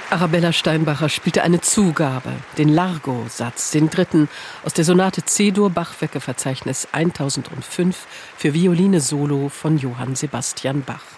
Arabella Steinbacher spielte eine Zugabe, den Largo-Satz, den dritten aus der Sonate C-Dur, Bachwerkeverzeichnis 1005 für Violine Solo von Johann Sebastian Bach.